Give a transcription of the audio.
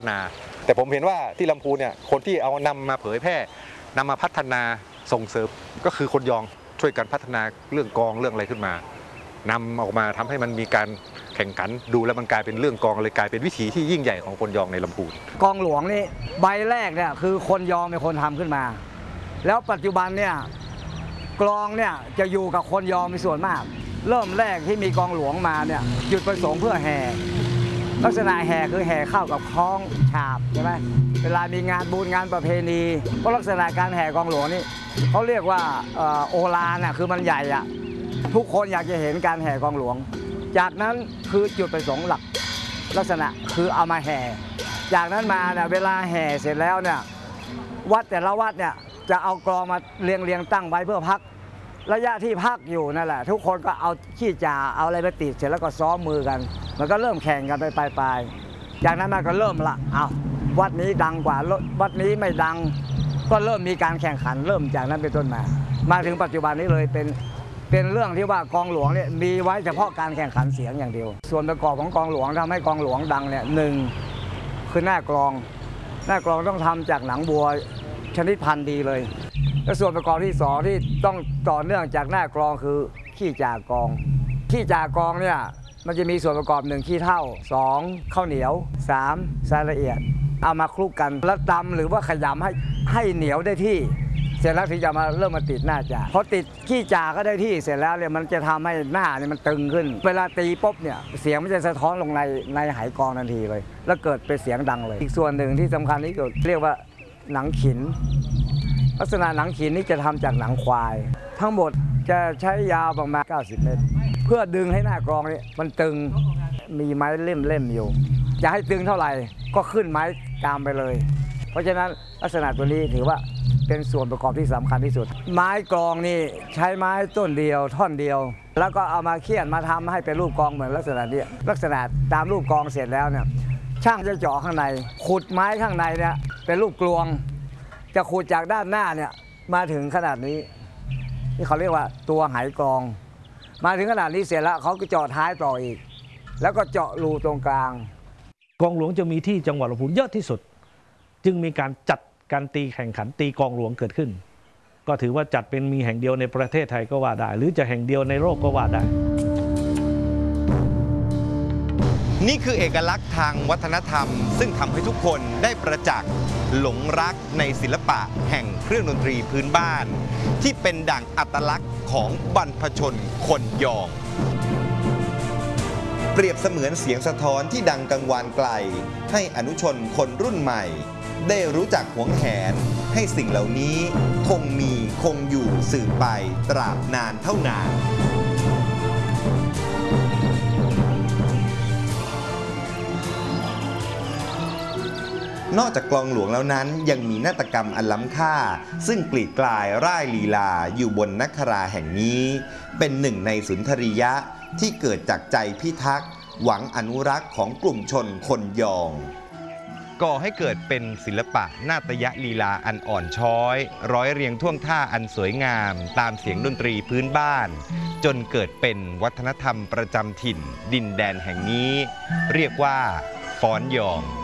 นาแต่ผมเห็นว่าที่ลำพูนเนี่ยคนที่เอานำมาเผยแพร่นำมาพัฒนาส่งเสริมก็คือคนยองช่วยกันพัฒนาเรื่องกลองเรื่องอะไรขึ้นมานำออกมาทำให้มันมีการแข่งขันดูแล้วมันกลายเป็นเรื่องกลองเลยกลายเป็นวิถีที่ยิ่งใหญ่ของคนยองในลำพูนกลองหลวงนี่ใบแรกเนี่ยคือคนยองเป็นคนทำขึ้นมาแล้วปัจจุบันเนี่ยกลองเนี่ยจะอยู่กับคนยองเป็นส่วนมากเริ่มแรกที่มีกลองหลวงมาเนี่ยจุดประสงค์เพื่อแห่ลักษณะแห่คือแห่เข้ากับคล้องฉาบใช่ไหมเวลามีงานบุญงานประเพณีก็ลักษณะการแห่กลองหลวงนี่เขาเรียกว่าโอฬารน่ะคือมันใหญ่อะทุกคนอยากจะเห็นการแห่กลองหลวงจากนั้นคือจุดประสงค์หลักลักษณะคือเอามาแห่จากนั้นมาเนี่ยเวลาแห่เสร็จแล้วเนี่ยวัดแต่ละวัดเนี่ยจะเอากลองมาเรียงตั้งไว้เพื่อพักระยะที่พักอยู่นั่นแหละทุกคนก็เอาขี้จ่าเอาอะไรไปติดเสร็จแล้วก็ซ้อมมือกันมันก็เริ่มแข่งกันไปปลายจากนั้นมันก็เริ่มละเอาวัดนี้ดังกว่าวัดนี้ไม่ดังก็เริ่มมีการแข่งขันเริ่มจากนั้นเป็นต้นมาถึงปัจจุบันนี้เลยเป็นเรื่องที่ว่ากลองหลวงเนี่ยมีไว้เฉพาะการแข่งขันเสียงอย่างเดียวส่วนประกอบของกลองหลวงทำให้กลองหลวงดังเนี่ย1คือหน้ากลองต้องทำจากหนังบัวชนิดพันธุ์ดีเลยและส่วนประกอบที่2ที่ต้องต่อเนื่องจากหน้ากลองคือขี้จ่ากลองเนี่ยมันจะมีส่วนประกอบ1ขี้เถ้า2ข้าวเหนียว3ทรายละเอียดเอามาคลุกกันแล้วตำหรือว่าขยำให้เหนียวได้ที่เสร็จแล้วถึงจะมาเริ่มมาติดหน้าจ่าพอติดขี้จ่าก็ได้ที่เสร็จแล้วเนี่ยมันจะทำให้หน้าเนี่ยมันตึงขึ้นเวลาตีปุ๊บเนี่ยเสียงมันจะสะท้อนลงในไหกลองทันทีเลยแล้วเกิดเป็นเสียงดังเลยอีกส่วนหนึ่งที่สำคัญที่สุดเรียกว่าหนังขินลักษณะหนังขินนี่จะทำจากหนังควายทั้งหมดจะใช้ยาวประมาณ90 เมตรเพื่อดึงให้หน้ากลองนี่มันตึงมีไม้เล่มอยู่จะให้ตึงเท่าไหร่ก็ขึ้นไม้ตามไปเลยเพราะฉะนั้นลักษณะตัวนี้ถือว่าเป็นส่วนประกอบที่สำคัญที่สุดไม้กลองนี่ใช้ไม้ต้นเดียวท่อนเดียวแล้วก็เอามาเคี่ยนมาทำให้เป็นรูปกลองเหมือนลักษณะนี้ลักษณะตามรูปกลองเสร็จแล้วเนี่ยช่างจะเจาะข้างในขุดไม้ข้างในเนี่ยเป็นรูปกลวงจะขุดจากด้านหน้าเนี่ยมาถึงขนาดนี้ที่เขาเรียกว่าตัวไหกลองมาถึงขนาดนี้เสร็จแล้วเขาก็เจาะท้ายต่ออีกแล้วก็เจาะรูตรงกลางกลองหลวงจะมีที่จังหวัดลำพูนเยอะที่สุดจึงมีการจัดการตีแข่งขันตีกลองหลวงเกิดขึ้นก็ถือว่าจัดเป็นมีแห่งเดียวในประเทศไทยก็ว่าได้หรือจะแห่งเดียวในโลกก็ว่าได้นี่คือเอกลักษณ์ทางวัฒนธรรมซึ่งทำให้ทุกคนได้ประจักษ์หลงรักในศิลปะแห่งเครื่องดนตรีพื้นบ้านที่เป็นดั่งอัตลักษณ์ของบรรพชนคนยองเปรียบเสมือนเสียงสะท้อนที่ดังกังวานไกลให้อนุชนคนรุ่นใหม่ได้รู้จักหวงแหนให้สิ่งเหล่านี้คงมีคงอยู่สืบไปตราบนานเท่านานนอกจากกลองหลวงแล้วนั้นยังมีนาฏกรรมอันล้ำค่าซึ่งกลีดกลายร่ายลีลาอยู่บนนักคราแห่งนี้เป็นหนึ่งในสุนทรียะที่เกิดจากใจพิทักษ์หวังอนุรักษ์ของกลุ่มชนคนยองก่อให้เกิดเป็นศิลปะนาฏยลีลาอันอ่อนช้อยร้อยเรียงท่วงท่าอันสวยงามตามเสียงดนตรีพื้นบ้านจนเกิดเป็นวัฒนธรรมประจำถิ่นดินแดนแห่งนี้เรียกว่าฟ้อนยอง